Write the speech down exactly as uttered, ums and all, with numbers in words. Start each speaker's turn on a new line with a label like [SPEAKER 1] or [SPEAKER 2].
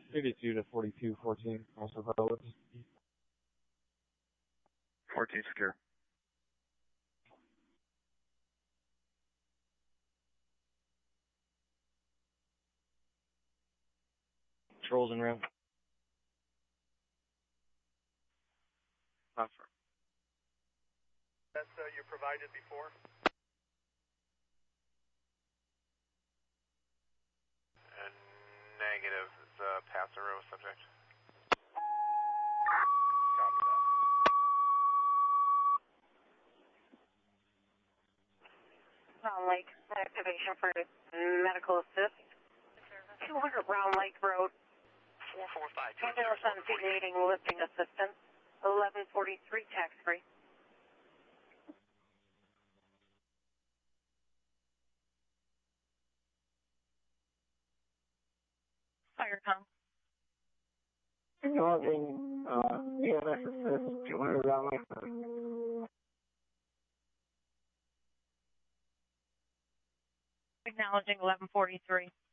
[SPEAKER 1] eighty-two to forty-two fourteen, also valid.
[SPEAKER 2] fourteen secure.
[SPEAKER 3] Controls en route.
[SPEAKER 2] Offer.
[SPEAKER 4] That's uh, you provided before?
[SPEAKER 5] Uh, negative. It's a passer subject.
[SPEAKER 4] Copy that.
[SPEAKER 6] Round Lake, activation for medical assist. two hundred Round Lake Road.
[SPEAKER 5] four four five two.
[SPEAKER 6] Ambulance on scene needing lifting assistance. eleven forty-three tax free. Firecom.
[SPEAKER 7] Acknowledging, uh, E M S assist, two hundred Round Lake Road.
[SPEAKER 6] Acknowledging eleven forty-three.